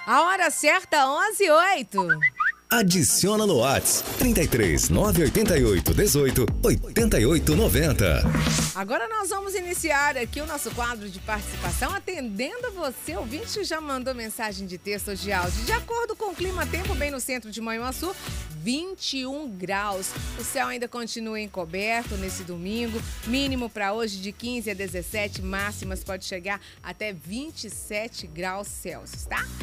A hora certa, 11h08. Adiciona no WhatsApp 33 988 18 88 90. Agora nós vamos iniciar aqui o nosso quadro de participação, atendendo você, ouvinte que já mandou mensagem de texto ou de áudio. De acordo com o clima-tempo, bem no centro de Manhuaçu, 21 graus. O céu ainda continua encoberto nesse domingo. Mínimo para hoje de 15 a 17, máximas pode chegar até 27 graus Celsius, tá?